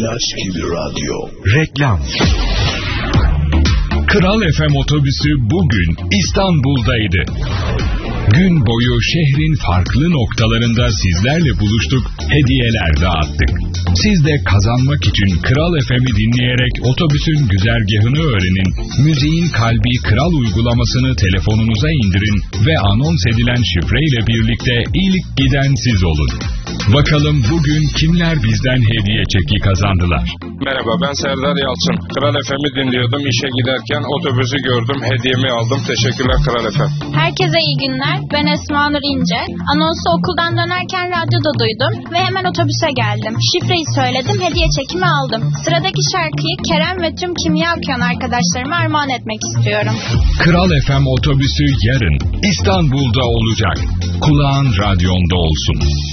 İlaç gibi radyo. Reklam. Kral FM otobüsü bugün İstanbul'daydı. Gün boyu şehrin farklı noktalarında sizlerle buluştuk, hediyeler dağıttık. Siz de kazanmak için Kral FM'i dinleyerek otobüsün güzergahını öğrenin, müziğin kalbi Kral uygulamasını telefonunuza indirin ve anons edilen şifreyle birlikte ilk giden siz olun. Bakalım bugün kimler bizden hediye çeki kazandılar? Merhaba, ben Serdar Yalçın. Kral FM'i dinliyordum. İşe giderken otobüsü gördüm. Hediyemi aldım. Teşekkürler Kral FM. Herkese iyi günler. Ben Esma Nur İnce. Anonsu okuldan dönerken radyoda duydum ve hemen otobüse geldim. Şifreyi söyledim, hediye çekimi aldım. Sıradaki şarkıyı Kerem ve tüm kimya okuyan arkadaşlarıma armağan etmek istiyorum. Kral FM otobüsü yarın İstanbul'da olacak. Kulağın radyonda olsun.